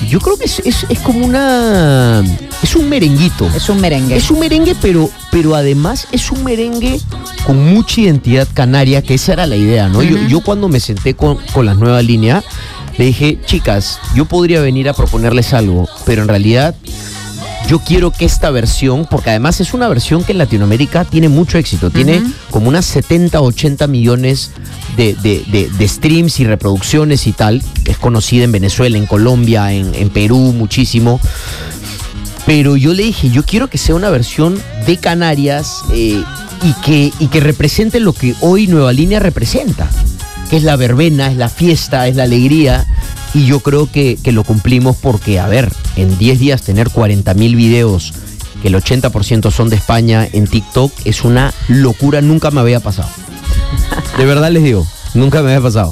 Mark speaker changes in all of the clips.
Speaker 1: Yo creo que es como una... Es un merenguito.
Speaker 2: Es un merengue.
Speaker 1: Es un merengue, pero además es un merengue con mucha identidad canaria, que esa era la idea, ¿no?
Speaker 2: Uh-huh.
Speaker 1: Yo cuando me senté con la nueva línea, le dije, chicas, yo podría venir a proponerles algo, pero en realidad yo quiero que esta versión, porque además es una versión que en Latinoamérica tiene mucho éxito, tiene como unas 70, 80 millones de streams y reproducciones y tal, es conocida en Venezuela, en Colombia, en Perú muchísimo, pero yo le dije, yo quiero que sea una versión de Canarias y que represente lo que hoy Nueva Línea representa, que es la verbena, es la fiesta, es la alegría. Y yo creo que lo cumplimos porque, a ver, en 10 días tener 40.000 videos, que el 80% son de España en TikTok, es una locura, nunca me había pasado. De verdad les digo, nunca me había pasado.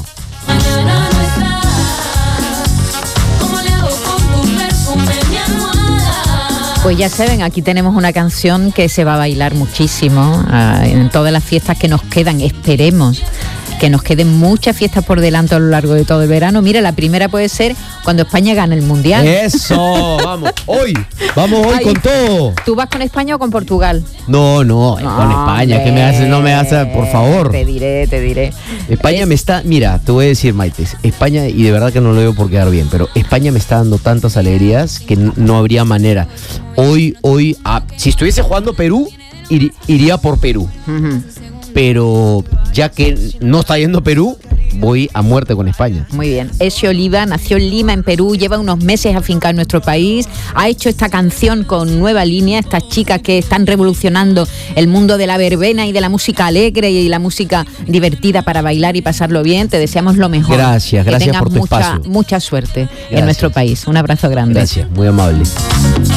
Speaker 2: Pues ya saben, aquí tenemos una canción que se va a bailar muchísimo en todas las fiestas que nos quedan, esperemos que nos queden muchas fiestas por delante a lo largo de todo el verano. Mira, la primera puede ser cuando España gane el Mundial.
Speaker 1: ¡Eso! ¡Vamos! ¡Vamos hoy con todo!
Speaker 2: ¿Tú vas con España o con Portugal?
Speaker 1: No, con España. ¿Qué me haces? No me haces, por favor.
Speaker 2: Te diré.
Speaker 1: España me está... Mira, te voy a decir, Maite, España, y de verdad que no lo digo por quedar bien, pero España me está dando tantas alegrías que no habría manera. Hoy, si estuviese jugando Perú, iría por Perú. Uh-huh. Pero ya que no está yendo Perú, voy a muerte con España.
Speaker 2: Muy bien. Ezio Oliva nació en Lima, en Perú, lleva unos meses afincado en nuestro país, ha hecho esta canción con Nueva Línea, estas chicas que están revolucionando el mundo de la verbena y de la música alegre y la música divertida para bailar y pasarlo bien. Te deseamos lo mejor.
Speaker 1: Gracias por tu espacio.
Speaker 2: Mucha suerte en nuestro país. Un abrazo grande.
Speaker 1: Gracias, muy amable.